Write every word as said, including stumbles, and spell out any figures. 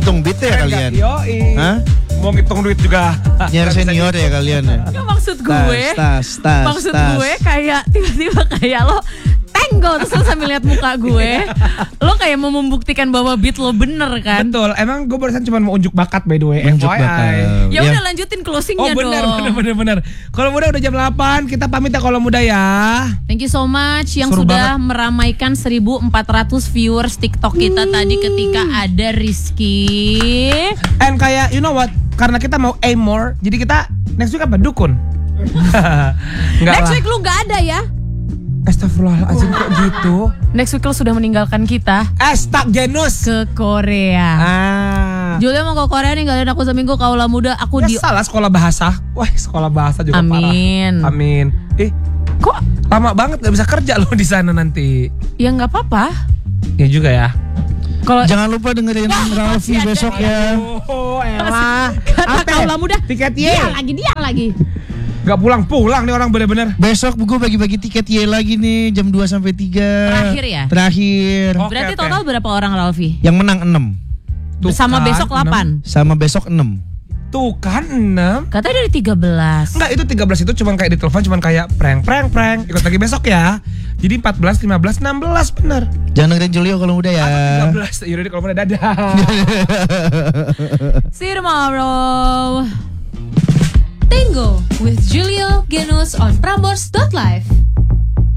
Ngitung beat ya kalian? Yoi. Hah? Mau ngitung duit juga. Nyari senior ya kalian ya? Nggak, maksud gue, Tas, tas, tas, maksud tas. gue kayak tiba-tiba kayak lo tenggol terus lo sambil lihat muka gue, lo kayak mau membuktikan bahwa beat lo bener kan? Betul, emang gue barusan cuma mau unjuk bakat by the way. Unjuk F Y I. bakat. Ya Ya. udah lanjutin closingnya Oh benar, dong. benar, benar, benar. Kalau muda udah jam delapan, kita pamit ya kalau muda ya. Thank you so much yang Seru sudah banget. meramaikan seribu empat ratus viewers TikTok kita tadi ketika ada Rizky. And kayak you know what? Karena kita mau aim more, jadi kita next week apa? Dukun. Enggak Next lah. week lu gak ada ya? Astagfirullahaladzim kok gitu. Next week lu sudah meninggalkan kita Astag genus. ke Korea. Ah. Julia mau ke Korea nih, ninggalin aku seminggu. Kaulah muda, aku Ya di. salah sekolah bahasa. Wah sekolah bahasa juga Amin. parah. Amin. Eh Kok? lama banget gak bisa kerja loh di sana nanti. Ya nggak apa-apa. Ya juga ya. Kalau Jangan lupa dengerin Ralfi masih ada besok ya. ya. Oh elah. kata Apa ya? kaulah muda, Tiket dia Y. lagi dia lagi. Gak pulang-pulang nih orang bener-bener. Besok gue bagi-bagi tiket Y lagi nih jam dua sampai tiga. Terakhir ya? Terakhir. Oke, Berarti oke. total berapa orang Ralfi? Yang menang enam. Tuh Bersama kan, besok enam. delapan. Sama besok enam. Tuh kan enam. Katanya dari tiga belas. Enggak, itu tiga belas itu cuman kayak di telepon cuman kayak prank prank prank. Ikut lagi besok ya. Jadi empat belas, lima belas, enam belas bener. Jangan dengerin Julio kalau udah ya. tiga belas. Yaudah deh, kalau mau dadah. See you tomorrow. Tango with Julio Genus on Prambors dot live.